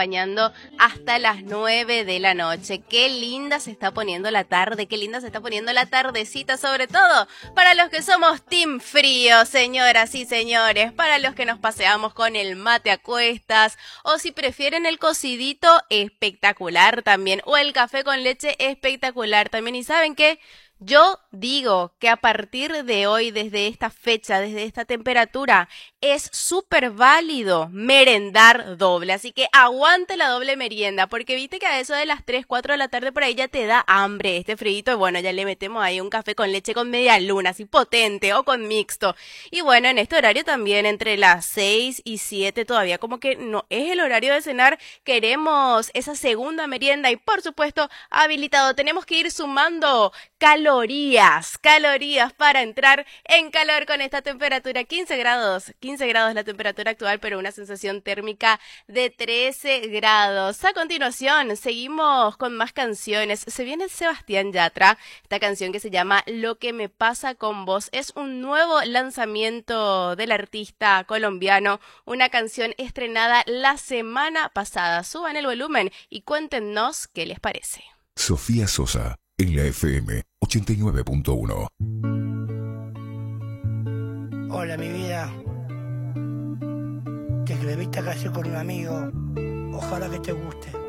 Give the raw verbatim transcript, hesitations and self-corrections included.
acompañando hasta las nueve de la noche. Qué linda se está poniendo la tarde, qué linda se está poniendo la tardecita, sobre todo para los que somos team frío, señoras y señores, para los que nos paseamos con el mate a cuestas, o si prefieren el cocidito, espectacular también, o el café con leche, espectacular también. ¿Y saben qué? Yo digo que a partir de hoy, desde esta fecha, desde esta temperatura, es súper válido merendar doble. Así que aguante la doble merienda, porque viste que a eso de las tres, cuatro de la tarde por ahí ya te da hambre este frío. Y bueno, ya le metemos ahí un café con leche con media luna, así potente, o con mixto. Y bueno, en este horario también, entre las seis y siete, todavía como que no es el horario de cenar. Queremos esa segunda merienda y, por supuesto, habilitado. Tenemos que ir sumando calorías, calorías para entrar en calor con esta temperatura. quince grados, quince grados la temperatura actual, pero una sensación térmica de trece grados. A continuación, seguimos con más canciones. Se viene Sebastián Yatra, esta canción que se llama Lo que me pasa con vos. Es un nuevo lanzamiento del artista colombiano, una canción estrenada la semana pasada. Suban el volumen y cuéntenos qué les parece. Sofía Sosa, en la F M ochenta y nueve punto uno. Hola, mi vida. Te escribí esta canción con un amigo. Ojalá que te guste.